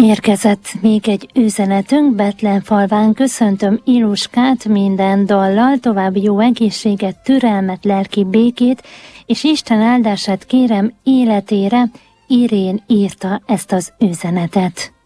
Érkezett még egy üzenetünk Betlenfalván. Köszöntöm Iluskát minden dallal, további jó egészséget, türelmet, lelki békét, és Isten áldását kérem életére. Irén írta ezt az üzenetet.